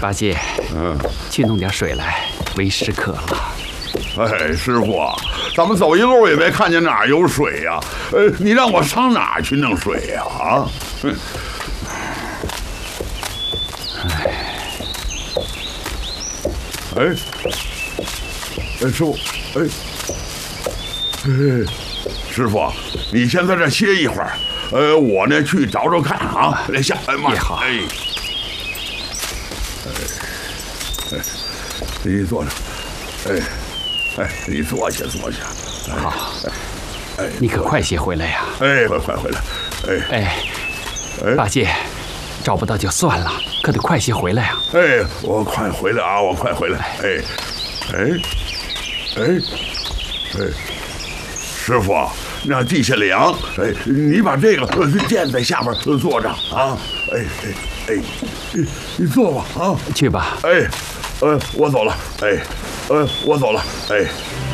八戒，去弄点水来，为师渴了。 哎，师傅啊，咱们走一路也没看见哪儿有水呀。你让我上哪儿去弄水呀？啊？师傅，师傅，你先在这歇一会儿。我呢去找找看啊。来下，慢。 好。 你坐着。你坐下。 好。你可快些回来呀！ 快回来。 八戒，找不到就算了，可得快些回来呀！ 我快回来啊！我快回来！师傅，那地下凉，你把这个垫在下边坐着啊！你坐吧啊！ 去吧。 我走了。我走了。